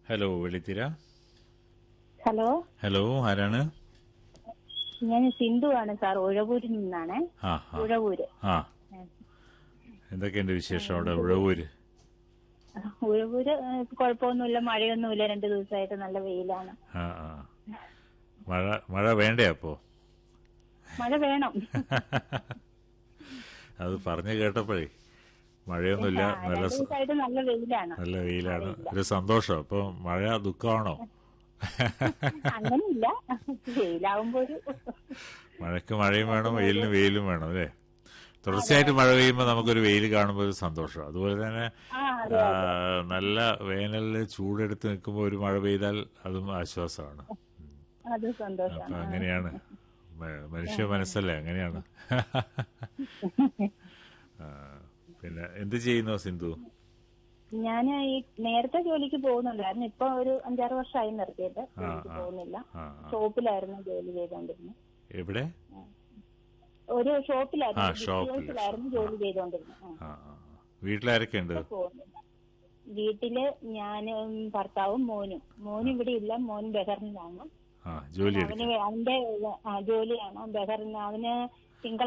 Hello വെള്ളിത്തിര. Hello hello, ആരാണ്? ഞാൻ സിന്ധു ആണ് സാർ, ഉഴവൂരിൽ നിന്നാണ്. ആ ഉഴവൂര്. ആ എന്തൊക്കെയുണ്ട് വിശേഷം അവിടെ ഉഴവൂര്? ഉഴവൂര് കുഴപ്പമൊന്നുമില്ല, മഴയൊന്നുമില്ല. 2 ദിവസമായിട്ട് നല്ല വെയിലാണ്. ആ ആ മഴ മഴ വേണ്ടേ അപ്പോ? മഴ വേണം. അത് പറഞ്ഞു കേട്ടപ്പോഴേ മഴയൊന്നുമില്ല, 2 ദിവസമായിട്ട് നല്ല വെയിലാണ്. നല്ല വെയിലാണ്, മഴയില്ല. ഒരു സന്തോഷം. അപ്പൊ മഴ ദുഃഖമാണോ? അങ്ങനെയില്ല, വെയിലാവുമ്പോ ഒരു മഴയ്ക്ക് മഴയും വേണം, വെയിലിന് വെയിലും വേണം അല്ലേ? തുടർച്ചയായിട്ട് മഴ പെയ്യുമ്പോൾ നമുക്കൊരു വെയിൽ കാണുമ്പോൾ ഒരു സന്തോഷം. അതുപോലെ തന്നെ അതെ അതെ നല്ല വേനലിൽ ചൂടെടുത്ത് നിൽക്കുമ്പോൾ ഒരു മഴ പെയ്താൽ അതും ആശ്വാസമാണ്. അത് അപ്പൊ സന്തോഷമാണ്. അങ്ങനെയാണ് മനുഷ്യ മനസ്സല്ലേ, അങ്ങനെയാണ്. ആ, പിന്നെ എന്ത് ചെയ്യുന്നു സിന്ധു? ഞാൻ ഈ നേരത്തെ ജോലിക്ക് പോകുന്നുണ്ടായിരുന്നു. ഇപ്പൊ ഒരു 5-6 വർഷമായി നിർത്തിയിട്ട് ജോലിക്ക് പോകുന്നില്ല. ഷോപ്പിലായിരുന്നു ജോലി ചെയ്തോണ്ടിരുന്നത്. എവിടെ? ഒരു ഷോപ്പിലായിരുന്നു ജോലി ഷോപ്പിൽ. ചെയ്തോണ്ടിരുന്നത്. വീട്ടിലാരൊക്കെ ഉണ്ട്? പോകുന്നില്ല. വീട്ടില് ഞാനും ഭർത്താവും മോനും ഇവിടെ ഇല്ല. മോൻ ബഹറിനിലാണ്. ജോലി അവന്റെ ജോലിയാണ് ബഹറിന്. അവന് തിങ്കൾ